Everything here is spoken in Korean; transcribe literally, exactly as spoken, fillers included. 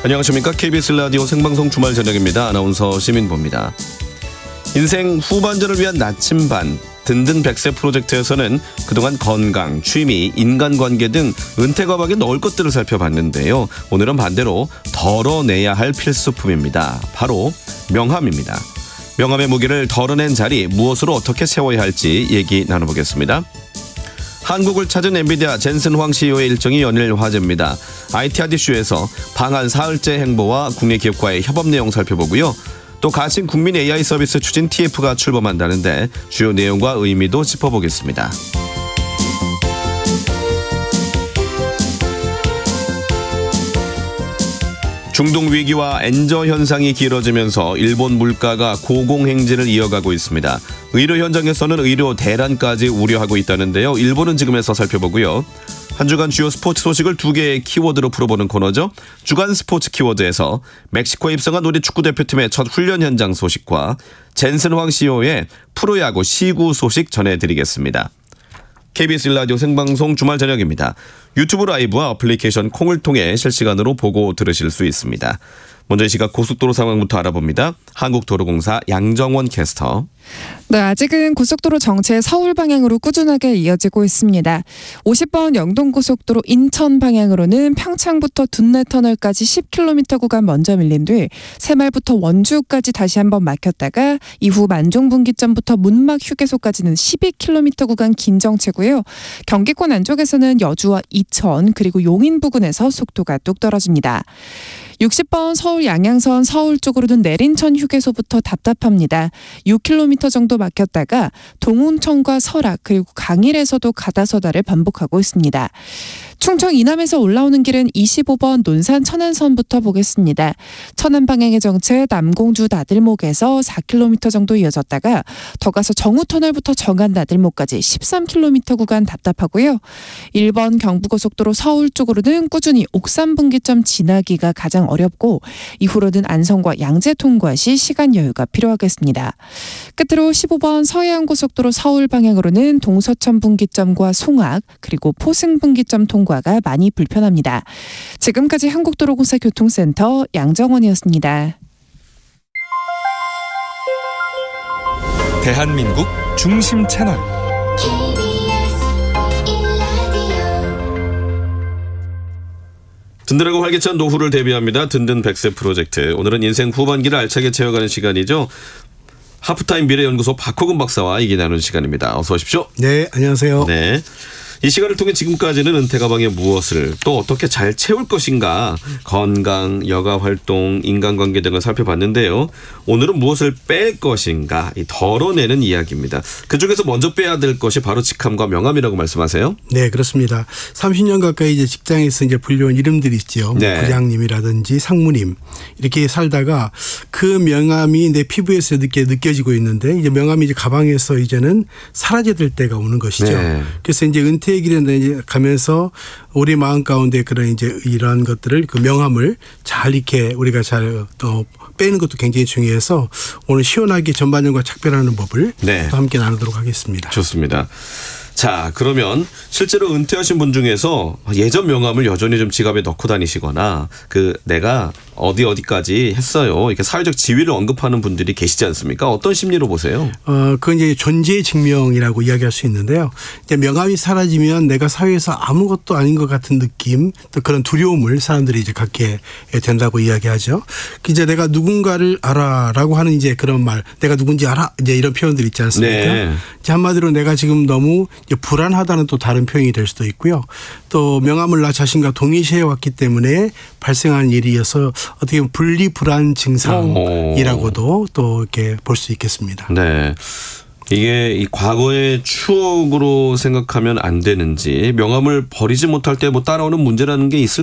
안녕하십니까. 케이비에스 라디오 생방송 주말 저녁입니다. 아나운서 시민보입니다. 인생 후반전을 위한 나침반 든든 백세 프로젝트에서는 그동안 건강, 취미, 인간관계 등 은퇴 가방에 넣을 것들을 살펴봤는데요. 오늘은 반대로 덜어내야 할 필수품입니다. 바로 명함입니다. 명함의 무게를 덜어낸 자리, 무엇으로 어떻게 세워야 할지 얘기 나눠보겠습니다. 한국을 찾은 엔비디아 젠슨 황 씨이오의 일정이 연일 화제입니다. 아이티 아디쇼에서 방한 사흘째 행보와 국내 기업과의 협업 내용 살펴보고요. 또 가신 국민 에이아이 서비스 추진 티에프가 출범한다는데 주요 내용과 의미도 짚어보겠습니다. 중동 위기와 엔저 현상이 길어지면서 일본 물가가 고공행진을 이어가고 있습니다. 의료 현장에서는 의료 대란까지 우려하고 있다는데요. 일본은 지금에서 살펴보고요. 한 주간 주요 스포츠 소식을 두 개의 키워드로 풀어보는 코너죠. 주간 스포츠 키워드에서 멕시코에 입성한 우리 축구대표팀의 첫 훈련 현장 소식과 젠슨 황 씨이오의 프로야구 시구 소식 전해드리겠습니다. 케이비에스 라디오 생방송 주말 저녁입니다. 유튜브 라이브와 어플리케이션 콩을 통해 실시간으로 보고 들으실 수 있습니다. 먼저 이 시각 고속도로 상황부터 알아봅니다. 한국도로공사 양정원 캐스터. 네, 아직은 고속도로 정체 서울 방향으로 꾸준하게 이어지고 있습니다. 오십 번 영동고속도로 인천 방향으로는 평창부터 둔내터널까지 십 킬로미터 구간 먼저 밀린 뒤 새말부터 원주까지 다시 한번 막혔다가 이후 만종분기점부터 문막 휴게소까지는 십이 킬로미터 구간 긴 정체고요. 경기권 안쪽에서는 여주와 이천 그리고 용인 부근에서 속도가 뚝 떨어집니다. 육십 번 서울 양양선 서울 쪽으로는 내린천 휴게소부터 답답합니다. 육 킬로미터 정도 막혔다가 동운천과 설악 그리고 강일에서도 가다서다를 반복하고 있습니다. 충청 이남에서 올라오는 길은 이십오 번 논산 천안선부터 보겠습니다. 천안 방향의 정체 남공주 나들목에서 사 킬로미터 정도 이어졌다가 더 가서 정우터널부터 정안 나들목까지 십삼 킬로미터 구간 답답하고요. 일 번 경부고속도로 서울 쪽으로는 꾸준히 옥산분기점 지나기가 가장 어렵고 이후로는 안성과 양재 통과 시 시간 여유가 필요하겠습니다. 끝으로 십오 번 서해안고속도로 서울 방향으로는 동서천 분기점과 송악 그리고 포승 분기점 통과가 많이 불편합니다. 지금까지 한국도로공사 교통센터 양정원이었습니다. 대한민국 중심 채널 든든하고 활기찬 노후를 대비합니다. 든든 백세 프로젝트. 오늘은 인생 후반기를 알차게 채워가는 시간이죠. 하프타임 미래연구소 박호근 박사와 얘기 나누는 시간입니다. 어서 오십시오. 네, 안녕하세요. 네. 이 시간을 통해 지금까지는 은퇴 가방에 무엇을 또 어떻게 잘 채울 것인가 건강, 여가활동, 인간관계 등을 살펴봤는데요. 오늘은 무엇을 뺄 것인가 이 덜어내는 이야기입니다. 그중에서 먼저 빼야 될 것이 바로 직함과 명함이라고 말씀하세요. 네, 그렇습니다. 삼십 년 가까이 이제 직장에서 이제 불려온 이름들이 있죠. 네. 부장님이라든지 상무님 이렇게 살다가 그 명함이 내 피부에서 이렇게 느껴지고 있는데 이제 명함이 이제 가방에서 이제는 사라져야 될 때가 오는 것이죠. 네. 그래서 이제 은퇴 길에 이제 가면서 우리 마음 가운데 그런 이제 이러한 것들을 그 명함을 잘 이렇게 우리가 잘 또 빼는 것도 굉장히 중요해서 오늘 시원하게 전반전과 작별하는 법을 네. 또 함께 나누도록 하겠습니다. 좋습니다. 자, 그러면 실제로 은퇴하신 분 중에서 예전 명함을 여전히 좀 지갑에 넣고 다니시거나 그 내가 어디 어디까지 했어요. 이렇게 사회적 지위를 언급하는 분들이 계시지 않습니까? 어떤 심리로 보세요? 어, 그건 이제 존재 증명이라고 이야기할 수 있는데요. 이제 명함이 사라지면 내가 사회에서 아무것도 아닌 것 같은 느낌, 또 그런 두려움을 사람들이 이제 갖게 된다고 이야기하죠. 이제 내가 누군가를 알아라고 하는 이제 그런 말, 내가 누군지 알아 이제 이런 표현들 있지 않습니까? 네. 이제 한마디로 내가 지금 너무 이제 불안하다는 또 다른 표현이 될 수도 있고요. 또 명함을 나 자신과 동일시해 왔기 때문에 발생한 일이어서 어떻게 보면 분리 불안 증상이라고도 또 이렇게 볼 수 있겠습니다. 네. 이게 이 과거의 추억으로 생각하면 안 되는지 명함을 버리지 못할 때 뭐 따라오는 문제라는 게 있을